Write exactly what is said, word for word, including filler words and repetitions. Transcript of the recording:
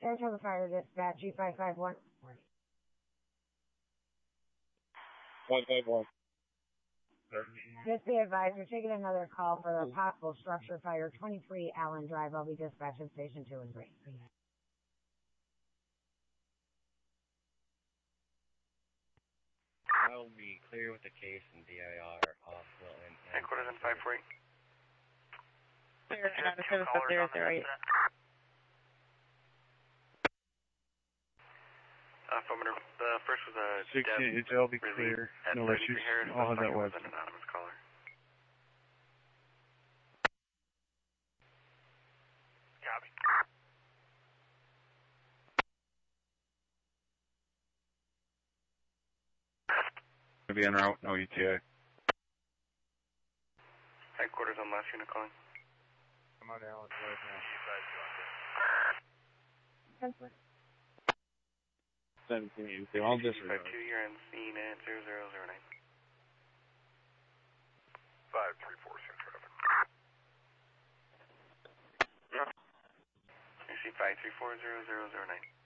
Saratoga Fire Dispatch, G five five one. five five one. Just be advised, we're taking another call for a possible structure fire, twenty-three Allen Drive. I'll be dispatching station two and three. I will be clear with the case and D I R off Wilton. Headquarters in five four eight. Clear, and on the service of zero zero eight. Affirmative. The first was a sixteen, it's L B clear. No issues. I'll have that was web. an anonymous caller. Copy. Gonna be en route, no E T A. Headquarters on last unit calling. I'm on Allen right now. seventeen, they all disregard. five two, you're on scene at zero zero zero nine. five three four, same traffic. You see five three four zero zero zero nine.